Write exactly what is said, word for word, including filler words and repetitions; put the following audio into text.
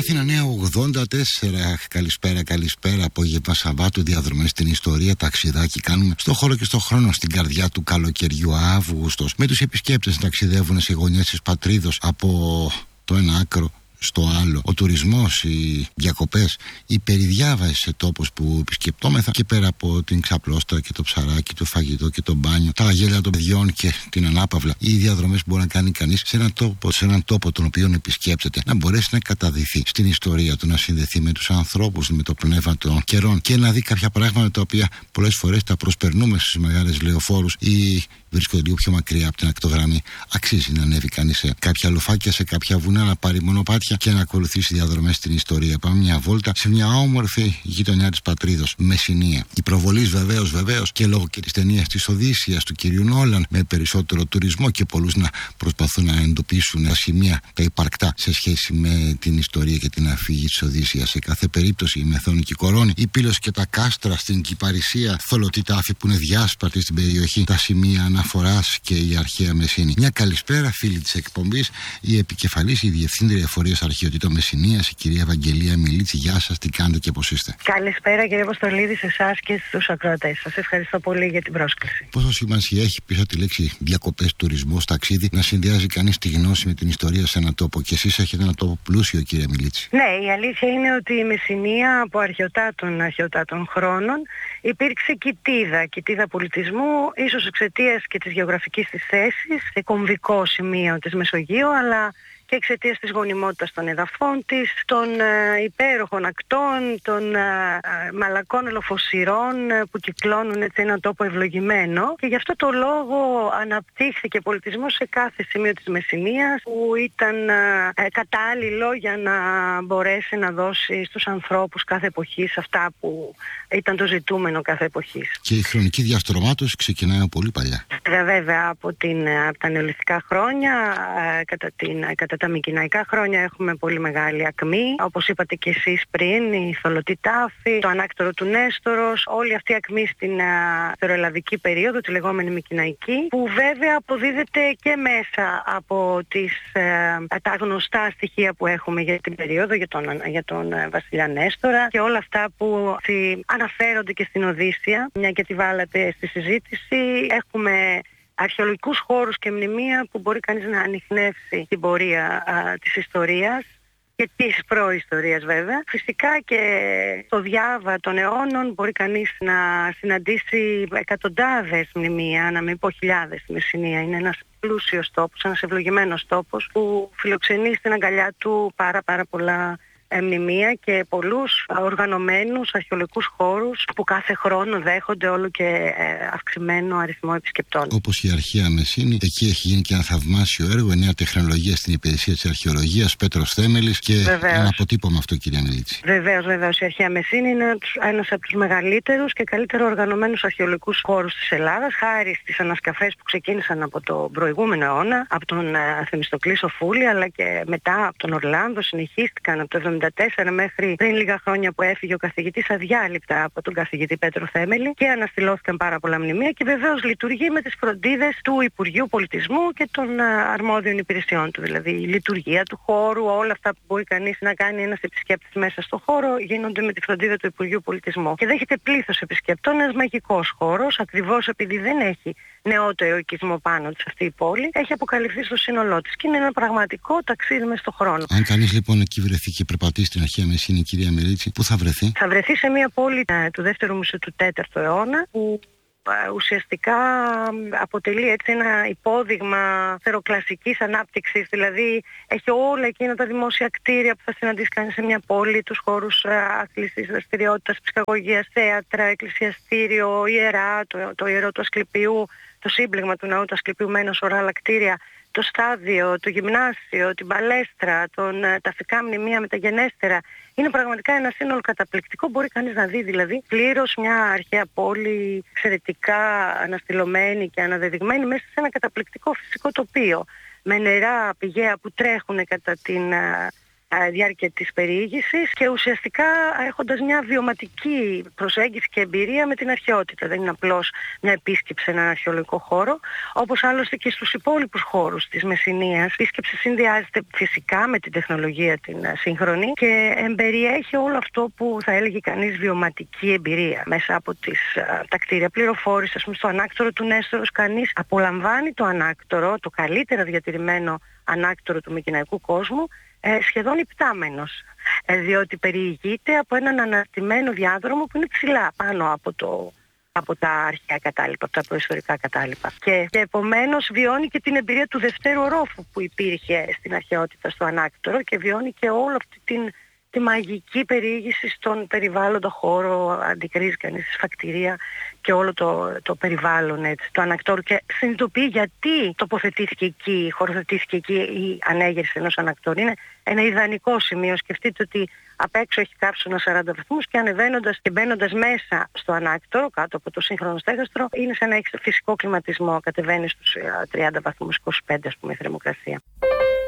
Αθήνα Νέα ογδόντα τέσσερα. Καλησπέρα, καλησπέρα. Απόγευμα Σαββάτου, διαδρομές στην ιστορία. Ταξιδάκι κάνουμε στο χώρο και στο χρόνο, στην καρδιά του καλοκαιριού. Αύγουστος. Με τους επισκέπτες να ταξιδεύουν σε γωνιές της πατρίδος από το ένα άκρο στο άλλο. Ο τουρισμός, οι διακοπές, η περιδιάβαση σε τόπους που επισκεπτόμεθα και πέρα από την ξαπλώστρα και το ψαράκι, το φαγητό και το μπάνιο, τα γέλια των παιδιών και την ανάπαυλα, οι διαδρομές που μπορεί να κάνει κανείς σε έναν τόπο, σε έναν τόπο τον οποίο επισκέπτεται, να μπορέσει να καταδυθεί στην ιστορία του, να συνδεθεί με τους ανθρώπους, με το πνεύμα των καιρών και να δει κάποια πράγματα τα οποία πολλές φορές τα προσπερνούμε στις μεγάλες λεωφόρους ή βρίσκονται λίγο πιο μακριά από την ακτογραμμή. Αξίζει να ανέβει κανείς σε κάποια λοφάκια, σε κάποια βουνά, να πάρει μονοπάτια και να ακολουθήσει διαδρομές στην ιστορία. Πάμε μια βόλτα σε μια όμορφη γειτονιά της πατρίδος, Μεσσηνία. Η προβολής βεβαίως, βεβαίως και λόγω και της ταινίας της Οδύσσειας του κυρίου Νόλαν, με περισσότερο τουρισμό και πολλούς να προσπαθούν να εντοπίσουν τα σημεία, τα υπαρκτά σε σχέση με την ιστορία και την αφήγηση της Οδύσσειας. Σε κάθε περίπτωση η Μεθόνη και η Κορώνη, η Πύλος και τα κάστρα στην Κυπαρισία, θολωτή τάφη που είναι διάσπαρτη στην περιοχή, τα σημεία αναφοράς και η αρχαία Μεσσηνή. Μια καλησπέρα, φίλοι της εκπομπής, η επικεφαλής, η διευθύντρια εφορίας Αρχαιοτήτων Μεσσηνίας, η κυρία Ευαγγελία Μιλίτση. Γεια σας, τι κάνετε και πώς είστε? Καλησπέρα, κύριε Αποστολίδη, σε εσάς και στους ακροατές σας. Ευχαριστώ πολύ για την πρόσκληση. Πόσο σημασία έχει πίσω τη λέξη διακοπές, τουρισμός, ταξίδι, να συνδυάζει κανείς τη γνώση με την ιστορία σε έναν τόπο? Και εσείς έχετε έναν τόπο πλούσιο, κύριε Μιλίτση. Ναι, η αλήθεια είναι ότι η Μεσσηνία από αρχαιοτάτων, αρχαιοτάτων χρόνων υπήρξε κοιτίδα, κοιτίδα πολιτισμού, ίσως εξαιτίας και της γεωγραφικής της θέσης, σε κομβικό σημείο της Μεσογείου, αλλά και εξαιτίας της γονιμότητας των εδαφών της, των ε, υπέροχων ακτών, των ε, ε, μαλακών ελοφοσυρών ε, που κυκλώνουν έτσι έναν τόπο ευλογημένο, και γι' αυτό το λόγο αναπτύχθηκε πολιτισμός σε κάθε σημείο της Μεσσηνίας, που ήταν ε, κατάλληλο για να μπορέσει να δώσει στους ανθρώπους κάθε εποχής αυτά που ήταν το ζητούμενο κάθε εποχής. Και η χρονική διαστρωμάτωση ξεκινάει πολύ παλιά. Ε, βέβαια από, την, από τα νεολιθικά χρόνια, ε, κατά, την, κατά τα μικηναϊκά χρόνια έχουμε πολύ μεγάλη ακμή. Όπως είπατε και εσείς πριν, η θολωτή τάφη, το ανάκτορο του Νέστορος, όλη αυτή η ακμή στην φεροελλαδική περίοδο, τη λεγόμενη μικηναϊκή, που βέβαια αποδίδεται και μέσα από τις, ε, τα γνωστά στοιχεία που έχουμε για την περίοδο, για τον, για τον ε, βασιλιά Νέστορα και όλα αυτά που τσι, αναφέρονται και στην Οδύσσεια, μια και τη βάλατε στη συζήτηση. Έχουμε αρχαιολογικούς χώρους και μνημεία που μπορεί κανείς να ανιχνεύσει την πορεία α, της ιστορίας και της προϊστορίας βέβαια. Φυσικά και στο διάβα των αιώνων μπορεί κανείς να συναντήσει εκατοντάδες μνημεία, να μην πω χιλιάδες στη Μεσσηνία. Είναι ένας πλούσιος τόπος, ένας ευλογημένος τόπος που φιλοξενεί στην αγκαλιά του πάρα πάρα πολλά μνημεία και πολλούς οργανωμένους αρχαιολογικούς χώρους που κάθε χρόνο δέχονται όλο και αυξημένο αριθμό επισκεπτών. Όπως η αρχαία Μεσσήνη, εκεί έχει γίνει και ένα θαυμάσιο έργο, νέα τεχνολογία στην υπηρεσία της αρχαιολογίας, Πέτρος Θέμελης, και βεβαίως ένα αποτύπωμα αυτό, κυρία Μιλίτση. Βεβαίως, βεβαίως. Η αρχαία Μεσσήνη είναι ένας από τους μεγαλύτερους και καλύτερα οργανωμένους αρχαιολογικούς χώρους της Ελλάδας, χάρη στις ανασκαφές που ξεκίνησαν από τον προηγούμενο αιώνα, από τον Θεμιστοκλή Σοφούλη, αλλά και μετά από τον Ορλάνδο, συνεχίστηκαν από το εβδομήντα τέσσερα μέχρι πριν λίγα χρόνια που έφυγε ο καθηγητής αδιάλειπτα από τον καθηγητή Πέτρο Θέμελη, και αναστηλώθηκαν πάρα πολλά μνημεία, και βεβαίως λειτουργεί με τις φροντίδες του Υπουργείου Πολιτισμού και των αρμόδιων υπηρεσιών του. Δηλαδή η λειτουργία του χώρου, όλα αυτά που μπορεί κανείς να κάνει ένας επισκέπτης μέσα στο χώρο, γίνονται με τη φροντίδα του Υπουργείου Πολιτισμού. Και δέχεται πλήθος επισκεπτών, ένας μαγικός χώρος, ακριβώς επειδή δεν έχει νεότερο οικισμό πάνω της αυτή η πόλη, έχει αποκαλυφθεί στο σύνολό της και είναι ένα πραγματικό ταξίδι μες στον χρόνο. Αν κανείς λοιπόν εκεί βρεθεί και περπατήσει στην αρχαία Μεσσήνη, κυρία Μιλίτση, πού θα βρεθεί? Θα βρεθεί σε μια πόλη ε, του δεύτερου μισού του τέταρτου αιώνα, που ε, ουσιαστικά αποτελεί έτσι ένα υπόδειγμα θεροκλασικής ανάπτυξης. Δηλαδή έχει όλα εκείνα τα δημόσια κτίρια που θα συναντήσει κανείς σε μια πόλη, τους χώρους ε, άθλησης, δραστηριότητας, ψυχαγωγίας, θέατρα, εκκλησιαστήριο, ιερά, το, το ιερό του Ασκληπιού, το σύμπλεγμα του ναού του Ασκληπιού με ένα σωρό άλλα κτίρια, το στάδιο, το γυμνάσιο, την παλέστρα, τον, τα αστικά μνημεία μεταγενέστερα. Είναι πραγματικά ένα σύνολο καταπληκτικό. Μπορεί κανείς να δει δηλαδή πλήρως μια αρχαία πόλη εξαιρετικά αναστηλωμένη και αναδεδειγμένη μέσα σε ένα καταπληκτικό φυσικό τοπίο. Με νερά πηγαία που τρέχουν κατά την διάρκεια της περιήγησης και ουσιαστικά έχοντας μια βιωματική προσέγγιση και εμπειρία με την αρχαιότητα. Δεν είναι απλώς μια επίσκεψη σε έναν αρχαιολογικό χώρο, όπως άλλωστε και στους υπόλοιπους χώρους της Μεσσηνίας. Η επίσκεψη συνδυάζεται φυσικά με την τεχνολογία την σύγχρονη και εμπεριέχει όλο αυτό που θα έλεγε κανείς βιωματική εμπειρία. Μέσα από τις, τα κτίρια πληροφόρησης, ας πούμε, στο ανάκτορο του Νέστορος, κανείς απολαμβάνει το ανάκτορο, το καλύτερα διατηρημένο ανάκτορο του Μικηναϊκού κόσμου, ε, σχεδόν υπτάμενος, ε, διότι περιηγείται από έναν αναρτημένο διάδρομο που είναι ψηλά πάνω από, το, από τα αρχαία κατάλοιπα, από τα προϊστορικά κατάλοιπα. Και, και επομένως βιώνει και την εμπειρία του δευτέρου ορόφου που υπήρχε στην αρχαιότητα στο ανάκτορο και βιώνει και όλη αυτή την, τη μαγική περιήγηση στον περιβάλλοντα χώρο, αντικρίζει κανείς τη σφακτηρία και όλο το, το περιβάλλον έτσι, το ανακτόρου και συνειδητοποιεί γιατί τοποθετήθηκε εκεί, χωροθετήθηκε εκεί η ανέγερση ενός ανακτόρου. Είναι ένα ιδανικό σημείο. Σκεφτείτε ότι απ' έξω έχει κάψωνα σαράντα βαθμούς και ανεβαίνοντας και μπαίνοντας μέσα στο ανάκτορο, κάτω από το σύγχρονο στέγαστρο, είναι σαν να έχει φυσικό κλιματισμό, κατεβαίνει στους τριάντα βαθμούς, είκοσι πέντε ας πούμε η θερμοκρασία.